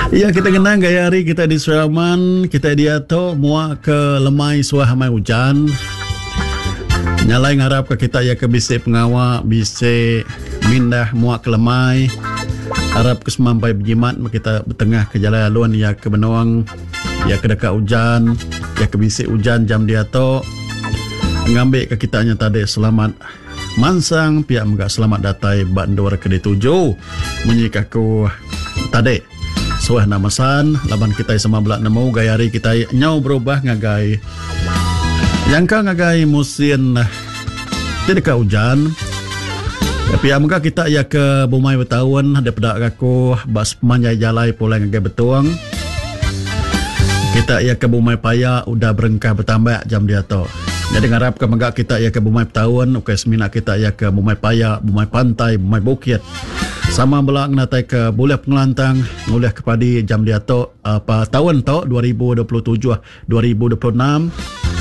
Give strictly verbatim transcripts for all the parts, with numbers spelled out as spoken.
Ya, kita kenang gaya hari kita di Suraman, kita dia tu muak ke lemai suah mai hujan. Nyalai ngarap ke kita ya ke bisi pengawak, bisi mindah muak ke lemai. Harap ke semampai berjimat kita bertengah ke jalan aluan ya ke Benoang, ya ke dekat hujan, ya ke bisi hujan jam dia tu. Ngambil ke kitanya tadi selamat mansang, pihak megak selamat datai bandor ke dituju. Menyikaku tadi suah namasan laban kita sama belak nemu gaya hari kita nyau berubah ngagai yang ka ngagai musim tidak hujan tapi amga kita ya ke bumai bertahun daripada aku bas manjai jalai pula ngagai betuang kita ya ke bumai paya udah berengkah bertambah jam dia tu. Jadi ngarap ke megak kita ya ke bumai bertahun ukai semina kita ya ke bumai paya, bumai pantai, bumai bukit. Sama belak natai ke boleh pengelantang ngulih kepada jam dia tu apa tahun tu dua ribu dua puluh tujuh dua ribu dua puluh enam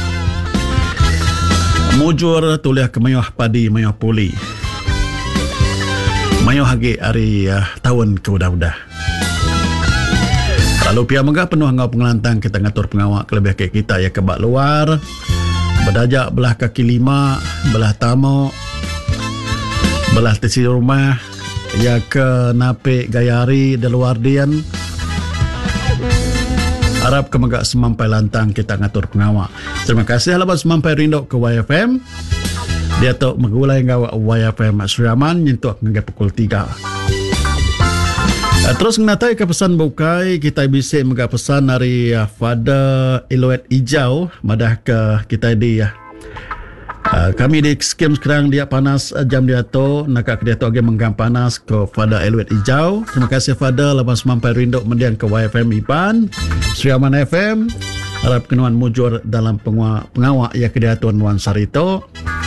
mujur tulis ke mayuh padi mayuh puli mayuh hagi hari uh, tahun ke udah-udah. Lalu pihak megah penuh ngau pengelantang kita ngatur pengawak kelebih ke kita ya ke bak luar berdajak belah kaki lima belah tamu belah tesi rumah ya ke nape gayari di luar dian harap ke megak semampai lantang kita ngatur pengawak. Terima kasih halapan semampai rindu ke Y F M dia tu megulai ngawak Y F M Suraman nyentuh ngagai pukul tiga. Terus ngatai ke pesan bukai kita bisa megak pesan dari uh, Fada Iluet Hijau madah ke kita di ya. Uh, kami di skim sekarang dia panas uh, jam dia tu nak dia tu agak menggam panas ke Fada Iluet Hijau. Terima kasih Fada lepas mampai rindu mendian ke Y F M Iban Suraman F M harap kenuan mujur dalam pengawak, pengawak ya ke dia Tuan Wan Sarito.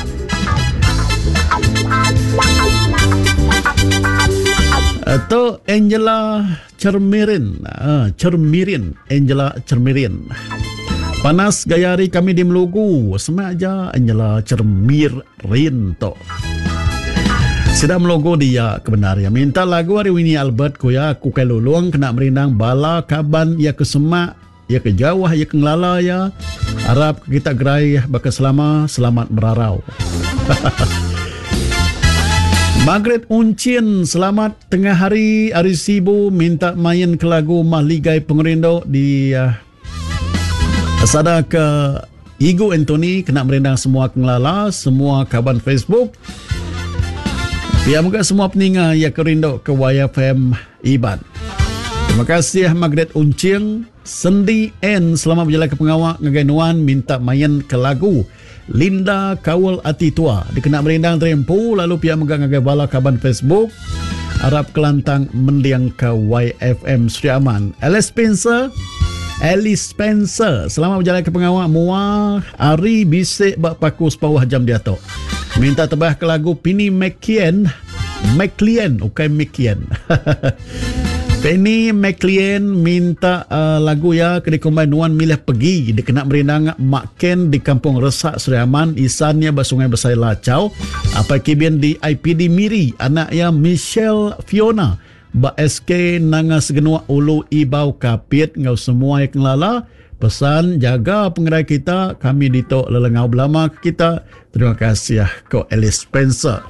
Atau Angela Cermirin uh, Cermirin Angela Cermirin panas gaya hari kami di Melugu sama aja Angela Cermirin to sudah melogo dia kebenaran minta lagu hari Winnie Albert ku ya aku kai luluang kena merindang bala kaban ya ke semak ya ke jauh ya ke ngelala ya harap kita gerai baka selama selamat merarau. Margaret Uncin selamat tengah hari hari sibu minta main ke lagu Mahligai Pengerindo di uh, sada ke Igu Anthony kena merindang semua kengelala semua kawan Facebook ya moga semua peninga ya kerindo ke Y F M Iban. Terima kasih Margaret Uncin. Sendi N selamat berjalan ke pengawak ngagainuan minta main ke lagu Linda Kawal Ati Tua dikena merindang terempu lalu pihak megang ngagai bala kaban Facebook harap kelantang mendiang ke Y F M Suriaman. Alice Spencer Alice Spencer selamat berjalan ke pengawak muah hari bisik bak paku sepawah jam dia tu minta tebah ke lagu Penny McKean McLean okay McKean Penny McLean minta uh, lagu ya ke dikombin Nuan milih pergi dia kena merindang Mak Ken di Kampung Resak Suriaman isannya basungai besai Lacau apa kibian di I P D Miri anak ya Michelle Fiona ba S K nanga segenua ulu ibau kapit ngau semua yang lala pesan jaga pengerai kita kami dito lelengau belama kita. Terima kasih ya ko Alice Spencer.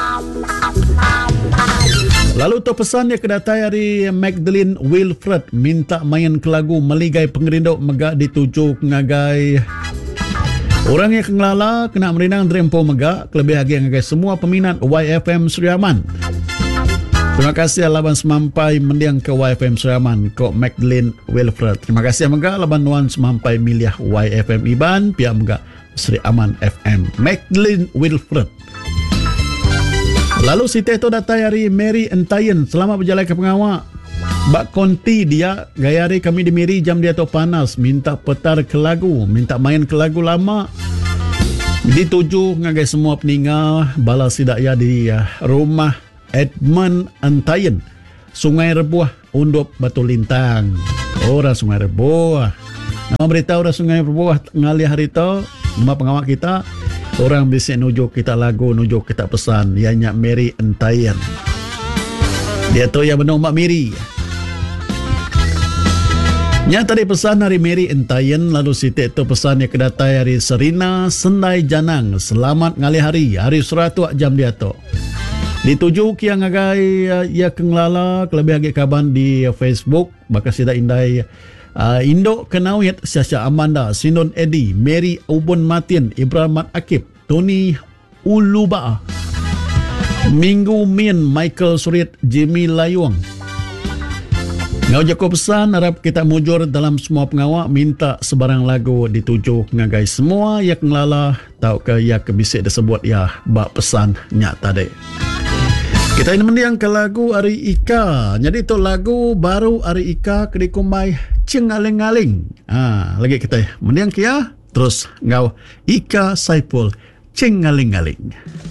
Lalu tu pesan yang kedatai dari Magdalene Wilfred minta main ke lagu Meligai Pengerindo megak dituju ngagai orang yang kengelala kena merindang drempo megak kelebih lagi ngagai semua peminat Y F M Suriaman. Terima kasih laban semampai mendiang ke Y F M Suriaman ko Magdalene Wilfred. Terima kasih megak laban nuan semampai miliah Y F M Iban pihak megak Sri Aman F M Magdalene Wilfred. Lalu si Teto datai hari Mary Entayen selamat berjalan ke pengawak bak konti dia gaya hari kami di Miri jam dia tu panas minta petar ke lagu minta main ke lagu lama dituju ngagai semua peninggal bala sidak ya di uh, rumah Edmund Entayen Sungai Rebuah Undup Batu Lintang orang Sungai Rebuah nama beritahu orang Sungai Rebuah ngalih hari tu nama pengawak kita orang bisa nujuk kita lagu, nujuk kita pesan. Ianya Mary Entayen. Dia tu yang benar Mak Mary. Nya tadi pesan hari Mary Entayen, lalu Siti itu pesan yang kedatai hari Serina Sendai Janang. Selamat ngali hari, hari seratu jam dia tu. Dituju kiang agai uh, ia kenglala kelebih agak kaban di uh, Facebook. Bakal sida indai uh, Indo Kenawit, Syasha Amanda, Sindon Edi, Mary Ubun Matin, Ibrahim Mat Akib, Tony Uluba, Minggu Min, Michael Surit, Jimmy Layuang. Ngau jako pesan harap kita mujur dalam semua pengawak minta sebarang lagu dituju ngagai semua yak ngelala tau ke yak bisik disebut ya bak pesan nyak tadi. Kita ini mendiang ke lagu Ari Ika. Jadi itu lagu baru Ari Ika kedikumai Cengaling-ngaling. Ah, lagi kita mendiang kia terus ngau Ika Saipul Cengaling-ngaling.